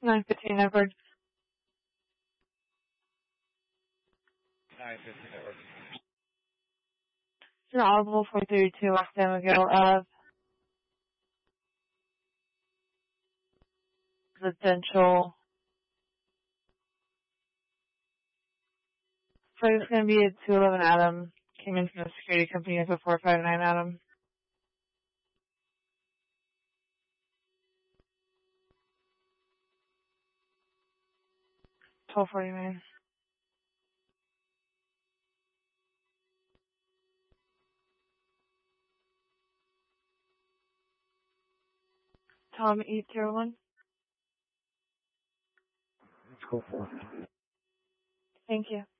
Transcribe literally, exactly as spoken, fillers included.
nine fifteen Edward. nine fifteen Edward. You're audible four thirty-two West San Miguel Ave. Residential. So it's going to be a two eleven Adam. Came in from the security company as a four five nine Adam. twelve forty-nine. Tom eight zero one. Let's go for it. Thank you.